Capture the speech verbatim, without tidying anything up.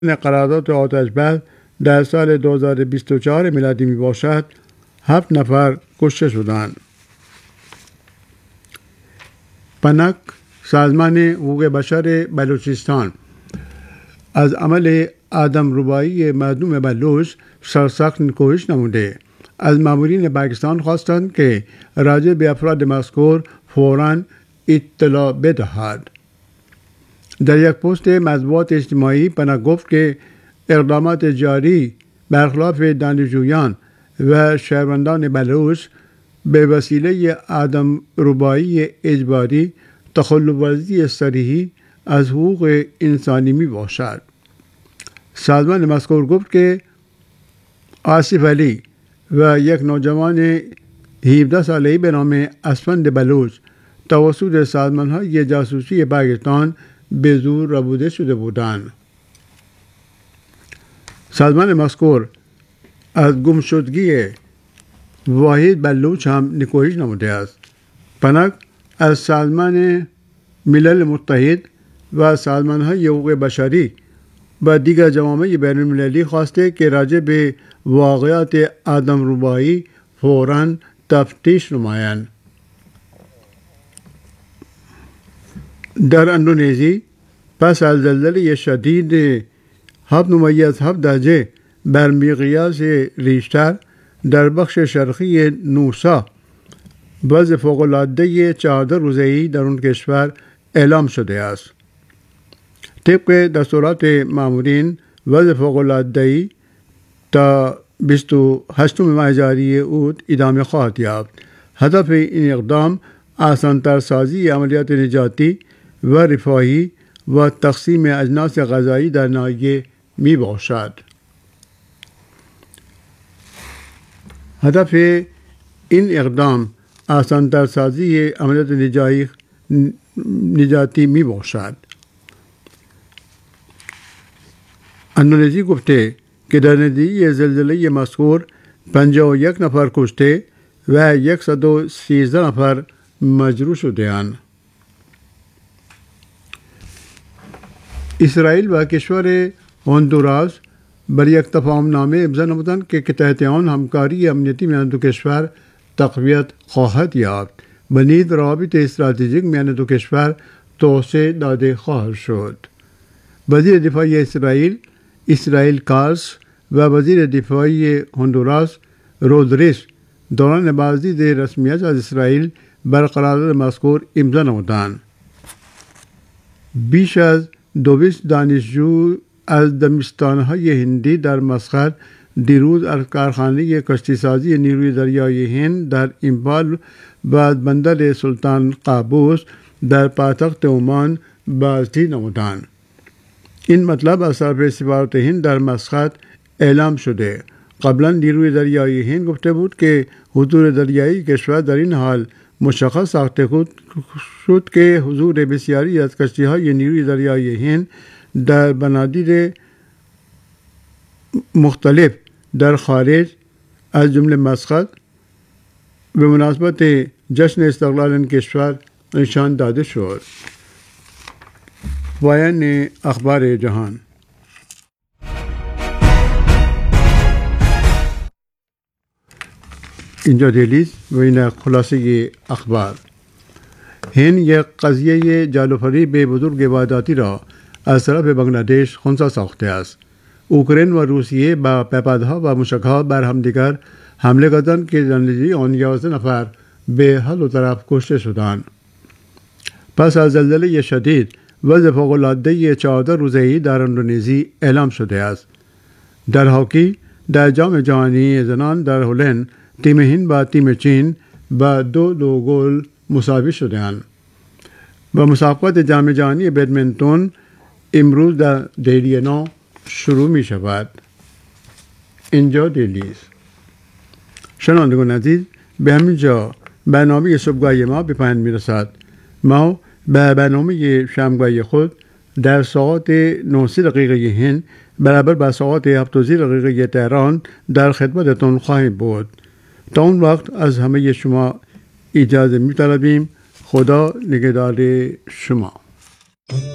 قرارداد آتش‌بس در سال دو هزار و بیست و چهار میلادی می باشد هفت نفر کشته شدند. پنک، سازمان حقوق بشر بلوچستان، از عمل آدمربایی مردم بلوچ سرسخت کوشش نموده از مامورین پاکستان خواستند که راجع به افراد مذکور فوراً اطلاع بدهد. در یک پست مطبوعات اجتماعی پنک گفت که اقدامات جاری برخلاف دانشجویان و شهروندان بلوچ به وسیله آدمربایی اجباری تخلف‌ورزی صریحی از حقوق انسانی می باشد. سازمان مذکور گفت که آصف علی و یک نوجوان هفده ساله‌ای به نام اسفند بلوچ توسط سازمان‌های جاسوسی پاکستان به زور ربوده شده بودند. سازمان مذکور از گمشدگی واحد بلوچ هم نکوهش نموده است. پنک از سازمان ملل متحد و سازمان‌های حقوق بشری و دیگر جوامع بین‌المللی خواسته که راجع به واقعات آدمربایی فوراً تفتیش نمایند. در اندونزی پس از زلزله شدید هفت ممیز هفت درجه بر مقیاس ریشتر در بخش شرقی نوسا وضع فوق‌العاده چهارده روزه‌ای در آن کشور اعلام شده است. طبق دستورات مامورین وضع فوق‌العاده‌ای تا بیست و هشتم ماه ژوئیه اوت ادامه خواهد یافت. هدف این اقدام آسان‌تر سازی عملیات نجاتی و رفاهی و تقسیم اجناس غذایی در ناحیه می باشد. هدف این اقدام آسان‌تر سازی عملیات نجاتی می باشد. اندونزی گفته که در نتیجه زلزله مذکور پنجاه و یک نفر کشته و صد و سیزده نفر مجروح شده‌اند. اسرائیل و کشور هندوراس بر یک تفاهم‌نامه امضا نمودند که تحت آن همکاری امنیتی میان دو کشور تقویت خواهد یافت و نیز روابط استراتژیک میان دو کشور توسعه داده خواهد شد. وزیر دفاع اسرائیل اسرائیل کاتز و وزیر دفاع هندوراس رودریگز دوران بازدید رسمیت از اسرائیل بر قرارداد مذکور امضا نمودند. بیش از دویست دانشجو از دبیرستان‌های هندی در مسقط دیروز از کارخانه کشتیسازی نیروی دریایی هند در امپال و از بندر سلطان قابوس در پایتخت عمان بازدید نمودند. این مطلب از طرف سفارت هند در مسقط اعلام شده. قبلا نیروی دریایی هند گفته بود که حضور دریایی کشور در این حال مشخص ساخته شد که حضور بسیاری از کشتی‌های نیروی دریایی هند در بنادر مختلف در خارج از جمله مسقط به مناسبت جشن استقلال این کشور نشان داده شد. پایان اخبار جهان. اینجا دلیز و این خلاصه اخبار. هند یک قضیه جالوفری به بزرگ وارداتی را از طرف بنگلادش خنثی ساخته است. اوکراین و روسیه با پهپادها و موشک‌ها بر همدیگر حمله کردند که در نتیجه آن یازده نفر به هر دو طرف کشته شدند. پس از زلزله شدید وضع فوق‌العاده چهارده روزه‌ای در اندونزی اعلام شده است. در هاکی در جام جهانی زنان در هلند تیم هند با تیم چین با دو دو گل مساوی شده‌اند. و مسابقات جام جهانی بدمنتون امروز در دهلی نو شروع می شود. اینجا دهلی است. شنوندگان عزیز، به همین جا برنامه صبحگاهی ما به پایان می رسد. ما به برنامه شامگاهی خود در ساعت نه دقیقه هند برابر با ساعت هفت دقیقه تهران در خدمتتون خواهیم بود. تا اون وقت از همه شما اجازه می طلبیم. خدا نگهدار شما.